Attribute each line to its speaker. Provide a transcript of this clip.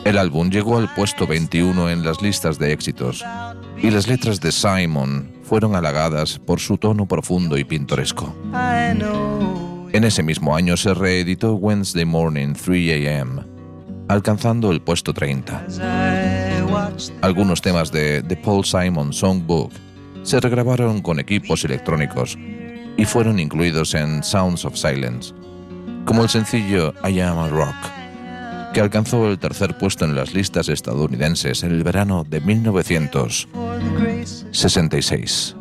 Speaker 1: El álbum llegó al puesto 21 en las listas de éxitos, y las letras de Simon fueron halagadas por su tono profundo y pintoresco. En ese mismo año se reeditó Wednesday Morning 3 a.m., alcanzando el puesto 30. Algunos temas de The Paul Simon Songbook se regrabaron con equipos electrónicos y fueron incluidos en Sounds of Silence, como el sencillo I Am a Rock, que alcanzó el tercer puesto en las listas estadounidenses en el verano de 1966.